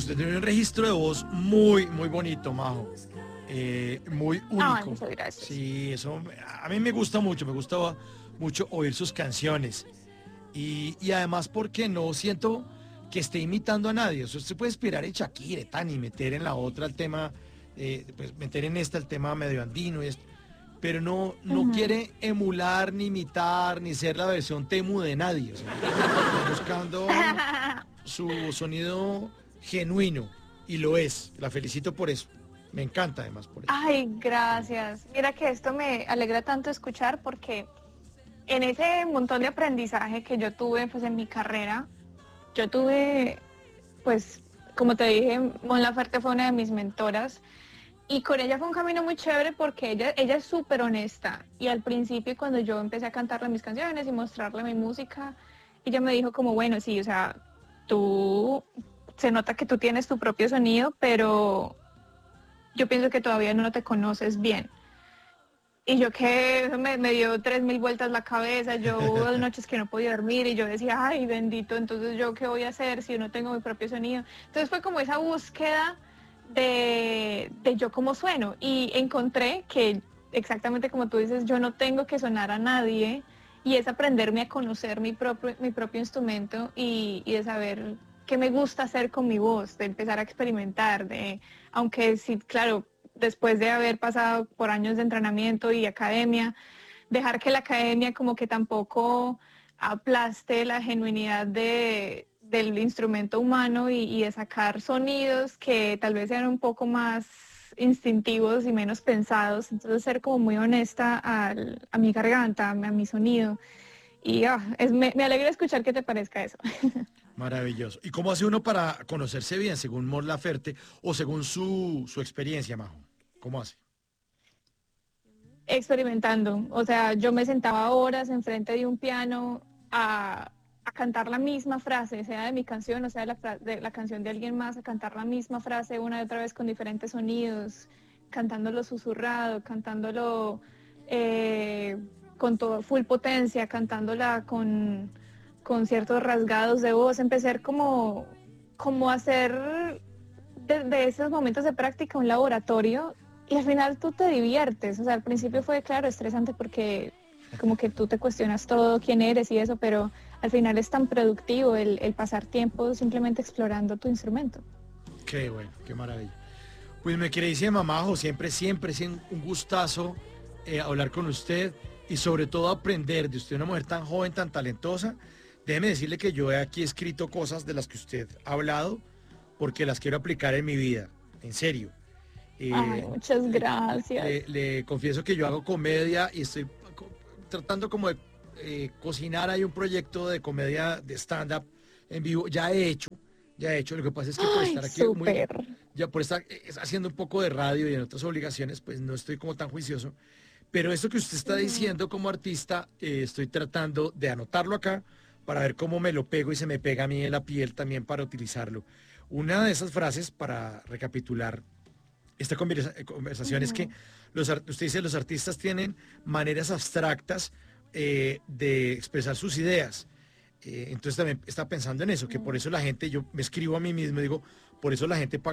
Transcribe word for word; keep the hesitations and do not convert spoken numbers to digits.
usted tiene un registro de voz muy, muy bonito, Majo. Eh, muy Ay, único. muchas gracias. Sí, eso a mí me gusta mucho, me gusta mucho oír sus canciones. Y, y además porque no siento que esté imitando a nadie. O sea, usted puede inspirar en Shakira, tan y meter en la otra el tema, eh, pues meter en esta el tema medio andino y esto, pero no, no Ujú. quiere emular, ni imitar, ni ser la versión Temu de nadie. O sea, está buscando su sonido genuino y lo es. La felicito por eso. Me encanta además por eso. Ay, gracias. Mira que esto me alegra tanto escuchar porque en ese montón de aprendizaje que yo tuve pues en mi carrera, yo tuve pues como te dije, Mon Laferte fue una de mis mentoras y con ella fue un camino muy chévere porque ella, ella es súper honesta y al principio cuando yo empecé a cantarle mis canciones y mostrarle mi música, ella me dijo como bueno, sí, o sea, tú se nota que tú tienes tu propio sonido, pero yo pienso que todavía no te conoces bien. Y yo que me, me dio tres mil vueltas la cabeza, yo hubo noches que no podía dormir y yo decía, ay bendito, entonces yo qué voy a hacer si yo no tengo mi propio sonido. Entonces fue como esa búsqueda de, de yo cómo sueno y encontré que exactamente como tú dices, yo no tengo que sonar a nadie y es aprenderme a conocer mi propio, mi propio instrumento y, y de saber qué me gusta hacer con mi voz, de empezar a experimentar, de, aunque sí, claro, después de haber pasado por años de entrenamiento y academia, dejar que la academia como que tampoco aplaste la genuinidad de, del instrumento humano y, y de sacar sonidos que tal vez sean un poco más instintivos y menos pensados, entonces ser como muy honesta al, a mi garganta, a mi sonido. Y ah, es, me, me alegra escuchar que te parezca eso. Maravilloso. ¿Y cómo hace uno para conocerse bien, según Mon Laferte o según su, su experiencia, Majo? ¿Cómo hace? Experimentando. O sea, yo me sentaba horas enfrente de un piano a, a cantar la misma frase, sea de mi canción o sea de la, fra- de la canción de alguien más, a cantar la misma frase una y otra vez con diferentes sonidos, cantándolo susurrado, cantándolo eh, con todo, full potencia, cantándola con, con ciertos rasgados de voz. Empecé como, como a hacer de, de esos momentos de práctica un laboratorio y al final tú te diviertes. O sea, al principio fue, claro, estresante porque como que tú te cuestionas todo, quién eres y eso, pero al final es tan productivo el, el pasar tiempo simplemente explorando tu instrumento. Qué bueno, qué maravilla. Pues me queridísima Majo, siempre, siempre es un gustazo eh, hablar con usted y sobre todo aprender de usted, una mujer tan joven, tan talentosa. Déjeme decirle que yo he aquí escrito cosas de las que usted ha hablado porque las quiero aplicar en mi vida, en serio. Ay, Eh, muchas le, gracias. le- le confieso que yo hago comedia y estoy co- tratando como de eh, cocinar. Hay un proyecto de comedia de stand-up en vivo, ya he hecho, ya he hecho. Lo que pasa es que por Ay, estar aquí muy, súper. ya por estar eh, haciendo un poco de radio y en otras obligaciones, pues no estoy como tan juicioso. Pero esto que usted está Ujú. diciendo como artista, eh, estoy tratando de anotarlo acá para ver cómo me lo pego y se me pega a mí en la piel también para utilizarlo. Una de esas frases, para recapitular esta conversa- eh, conversación, es que Ujú. los, ar- usted dice los artistas tienen maneras abstractas eh, de expresar sus ideas. Eh, entonces también está pensando en eso, que por Ujú. eso la gente, yo me escribo a mí mismo y digo, por eso la gente paga